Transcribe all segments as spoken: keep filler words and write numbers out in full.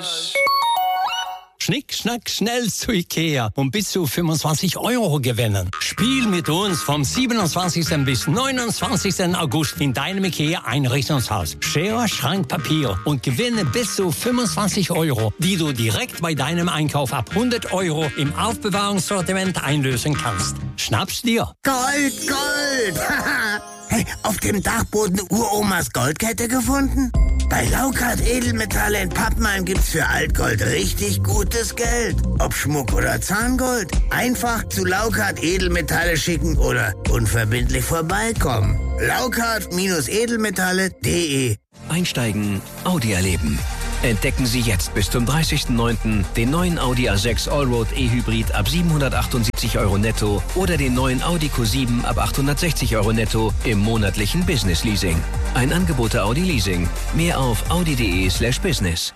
Haus. Schnick, schnack, schnell zu Ikea und bis zu fünfundzwanzig Euro gewinnen. Spiel mit uns vom siebenundzwanzigsten bis neunundzwanzigsten August in deinem Ikea-Einrichtungshaus. Schere, Schrank, Papier und gewinne bis zu fünfundzwanzig Euro, die du direkt bei deinem Einkauf ab hundert Euro im Aufbewahrungssortiment einlösen kannst. Schnapp's dir. Gold, Gold! Hey, auf dem Dachboden Uromas Goldkette gefunden? Bei Laukart Edelmetalle in Pappenheim gibt's für Altgold richtig gutes Geld. Ob Schmuck oder Zahngold. Einfach zu Laukart Edelmetalle schicken oder unverbindlich vorbeikommen. Laukart-Edelmetalle punkt de. Einsteigen, Audi erleben. Entdecken Sie jetzt bis zum dreißigsten neunten den neuen Audi A sechs Allroad E-Hybrid ab siebenhundertachtundsiebzig Euro netto oder den neuen Audi Q sieben ab achthundertsechzig Euro netto im monatlichen Business Leasing. Ein Angebot der Audi Leasing. Mehr auf audi.de slash business.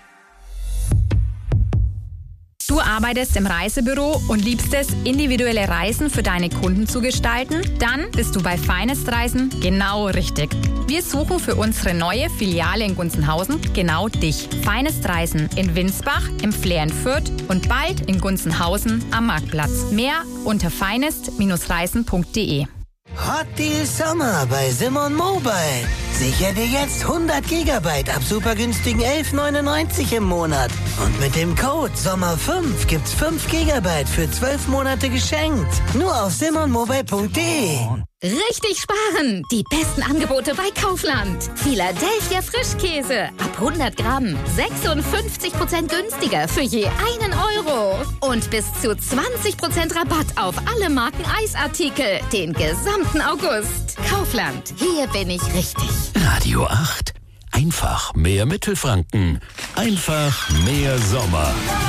Du arbeitest im Reisebüro und liebst es, individuelle Reisen für deine Kunden zu gestalten? Dann bist du bei Finest Reisen genau richtig. Wir suchen für unsere neue Filiale in Gunzenhausen genau dich. Finest Reisen in Winsbach, im Flair in Fürth und bald in Gunzenhausen am Marktplatz. Mehr unter finest Reisen punkt de. Hot Deal Sommer bei Simon Mobile. Sicher dir jetzt hundert Gigabyte ab super günstigen elf neunundneunzig im Monat. Und mit dem Code Sommer fünf gibt's fünf Gigabyte für zwölf Monate geschenkt. Nur auf simon mobile punkt de. Richtig sparen! Die besten Angebote bei Kaufland. Philadelphia Frischkäse ab hundert Gramm. sechsundfünfzig Prozent günstiger für je einen Euro. Und bis zu zwanzig Prozent Rabatt auf alle Marken Eisartikel. Den gesamten August. Kaufland. Hier bin ich richtig. Radio acht. Einfach mehr Mittelfranken. Einfach mehr Sommer.